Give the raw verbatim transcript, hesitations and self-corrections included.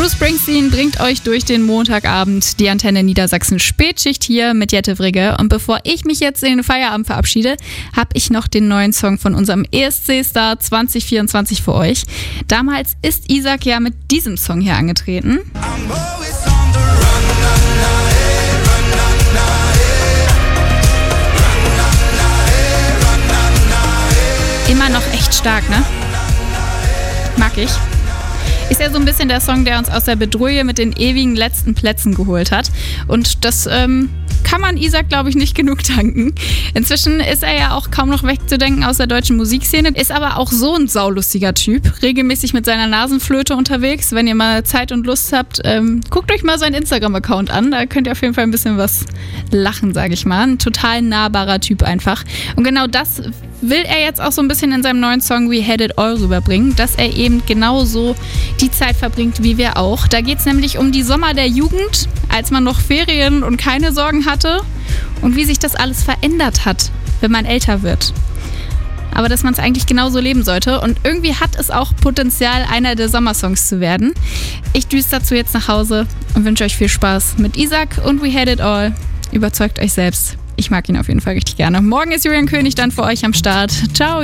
Bruce Springsteen bringt euch durch den Montagabend. Die Antenne Niedersachsen Spätschicht hier mit Jette Frigge. Und bevor ich mich jetzt in den Feierabend verabschiede, habe ich noch den neuen Song von unserem E S C-Star zwanzig vierundzwanzig für euch. Damals ist Isaac ja mit diesem Song hier angetreten. Immer noch echt stark, ne? Mag ich. Ist ja so ein bisschen der Song, der uns aus der Bedrulle mit den ewigen letzten Plätzen geholt hat. Und das ähm, kann man Isaac, glaube ich, nicht genug danken. Inzwischen ist er ja auch kaum noch wegzudenken aus der deutschen Musikszene, ist aber auch so ein saulustiger Typ, regelmäßig mit seiner Nasenflöte unterwegs. Wenn ihr mal Zeit und Lust habt, ähm, guckt euch mal seinen Instagram-Account an, da könnt ihr auf jeden Fall ein bisschen was lachen, sage ich mal. Ein total nahbarer Typ einfach. Und genau das will er jetzt auch so ein bisschen in seinem neuen Song We Had It All rüberbringen, dass er eben genauso die Zeit verbringt wie wir auch. Da geht es nämlich um die Sommer der Jugend, als man noch Ferien und keine Sorgen hatte und wie sich das alles verändert hat, wenn man älter wird. Aber dass man es eigentlich genauso leben sollte und irgendwie hat es auch Potenzial, einer der Sommersongs zu werden. Ich düse dazu jetzt nach Hause und wünsche euch viel Spaß mit Isaac und We Had It All. Überzeugt euch selbst. Ich mag ihn auf jeden Fall richtig gerne. Morgen ist Julian König dann für euch am Start. Ciao!